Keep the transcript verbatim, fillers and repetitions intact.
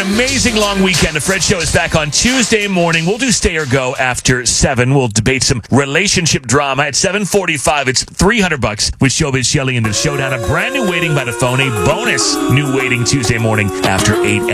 amazing long weekend. The Fred Show is back on Tuesday morning. We'll do Stay or Go after seven. We'll debate some relationship drama at seven forty-five. It's three hundred bucks with Showbiz Shelly into the showdown. A brand new Waiting by the Phone, a bonus new Waiting Tuesday morning after eight.